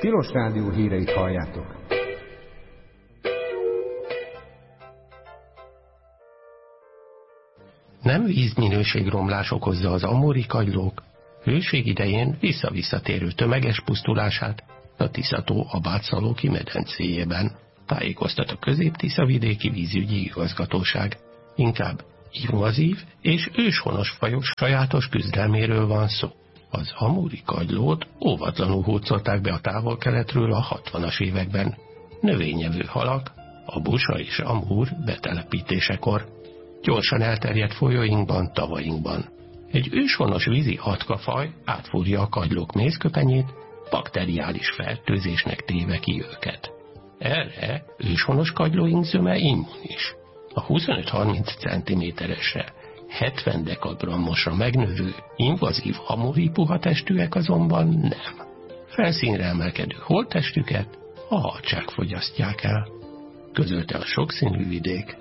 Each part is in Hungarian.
Tilos Rádió híreit halljátok. Nem vízminőségromlás okozza az amuri kagylók hőség idején visszavisszatérő tömeges pusztulását a Tisza-tó Abátszalóki medencéjében, tájékoztat a Közép-Tisza-vidéki vízügyi igazgatóság. Inkább invazív és őshonos fajok sajátos küzdelméről van szó. Az amuri kagylót óvatlanul hurcolták be a távol-keletről a 60-as években. Növényevő halak, a busa és amúr betelepítésekor. Gyorsan elterjedt folyóinkban, tavainkban. Egy őshonos vízi hatkafaj átfúrja a kagylók mézköpenyét, bakteriális fertőzésnek téve ki őket. Erre őshonos kagylóink zöme immunis. A 25-30 cm-esre, 70 dekagrammosra megnövő, invazív amuri puhatestűek azonban nem. Felszínre emelkedő holttestüket a harcsák fogyasztják el, közölte a sokszínű vidék.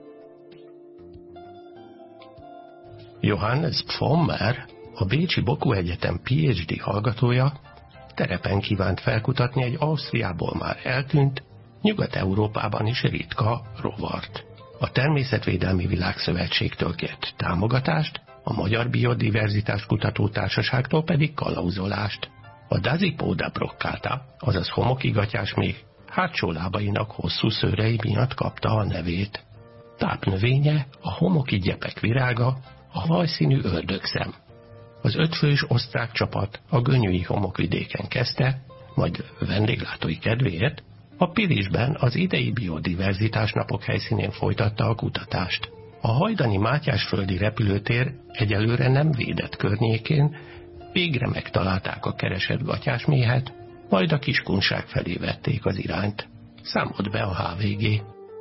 Johannes Pfommer, a Bécsi Boku Egyetem PhD hallgatója, terepen kívánt felkutatni egy Ausztriából már eltűnt, Nyugat-Európában is ritka rovart. A Természetvédelmi Világszövetségtől kért támogatást, a Magyar Biodiverzitás Kutatótársaságtól pedig kalauzolást. A Dasypoda broccata, azaz homokigatyás még hátsó lábainak hosszú szőrei miatt kapta a nevét. Tápnövénye a homoki gyepek virága, a vajszínű ördögszem. Az 5 fős osztrák csapat a gönyöi homokvidéken kezdte, majd vendéglátói kedvéért a Pilisben az idei biodiverzitás napok helyszínén folytatta a kutatást. A hajdani Mátyásföldi repülőtér egyelőre nem védett környékén végre megtalálták a keresett gatyásméhet, majd a Kiskunság felé vették az irányt. Számolt be a HVG.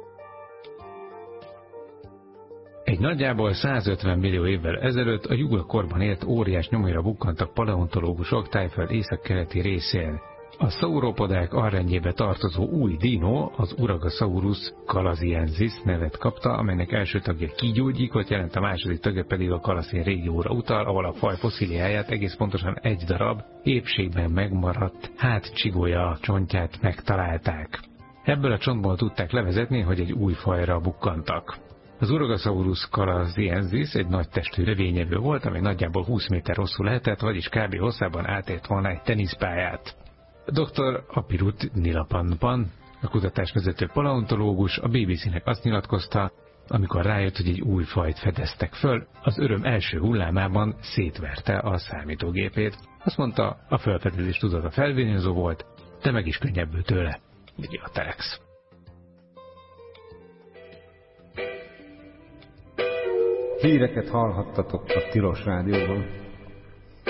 Egy nagyjából 150 millió évvel ezelőtt a juglakorban élt óriás nyomóra bukkantak paleontológusok Tájföld északkeleti részén. A szauropodák arrendjébe tartozó új dino, az Uragasaurus calaziensis nevet kapta, amelynek első tagja kígyógyíkot jelent, a második tagja pedig a Kalaszén régióra utal, ahol a faj fosszíliáját egész pontosan egy darab, épségben megmaradt hátcsigolya csontját megtalálták. Ebből a csontból tudták levezetni, hogy egy új fajra bukkantak. Az Uragasaurus calaziensis egy nagy testű növényevő volt, amely nagyjából 20 méter hosszú lehetett, vagyis kb. Hosszában átért volna egy teniszpályát. Dr. Apirut Nilapanpan, a kutatásvezető paleontológus, a BBC-nek azt nyilatkozta, amikor rájött, hogy egy új fajt fedeztek föl, az öröm első hullámában szétverte a számítógépét. Azt mondta, a felfedezés tudata felvényező volt, de meg is könnyebbül tőle, írja a Telex. Híreket hallhattatok a Tilos Rádióban.